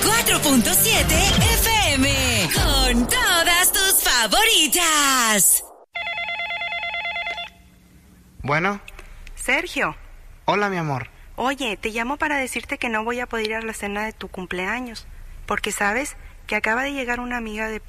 94.7 FM. Con todas tus favoritas. Bueno. Sergio. Hola, mi amor. Oye, te llamo para decirte que no voy a poder ir a la cena de tu cumpleaños. Porque sabes que acaba de llegar una amiga de